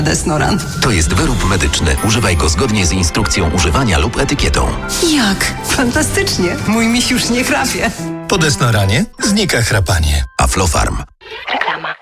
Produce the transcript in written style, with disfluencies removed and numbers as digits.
Desnoran. To jest wyrób medyczny. Używaj go zgodnie z instrukcją używania lub etykietą. Jak? Fantastycznie. Mój miś już nie chrapie. Po Desnoranie znika chrapanie. Aflofarm. Reklama.